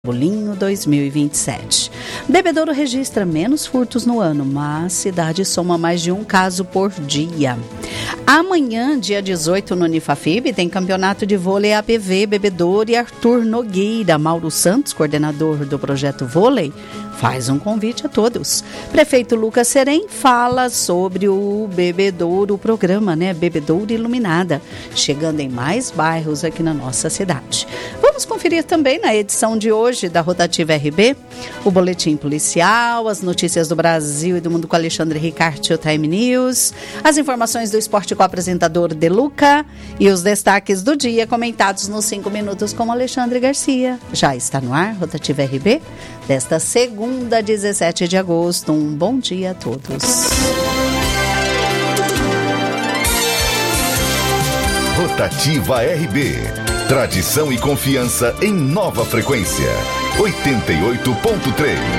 Bolinho 2027. Bebedouro registra menos furtos no ano, mas cidade soma mais de um caso por dia. Amanhã, dia 18, no Unifafib, tem campeonato de vôlei APV Bebedouro e Arthur Nogueira. Mauro Santos, coordenador do projeto Vôlei, faz um convite a todos. Prefeito Lucas Serem fala sobre o Bebedouro, o programa, Bebedouro Iluminada, chegando em mais bairros aqui na nossa cidade. Vamos conferir também na edição de hoje da Rotativa RB, o boletim policial, as notícias do Brasil e do mundo com Alexandre Ricarte, o Time News, as informações do esporte com o apresentador Deluca e os destaques do dia comentados nos 5 minutos com Alexandre Garcia. Já está no ar, Rotativa RB, desta segunda, 17 de agosto. Um bom dia a todos. Rotativa RB. Tradição e confiança em nova frequência. 88.3.